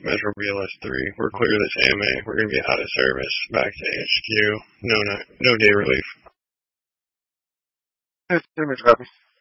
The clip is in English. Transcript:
Metro BLS 3. We're clear of this AMA. We're going to be out of service. Back to HQ. No day relief. Image copy.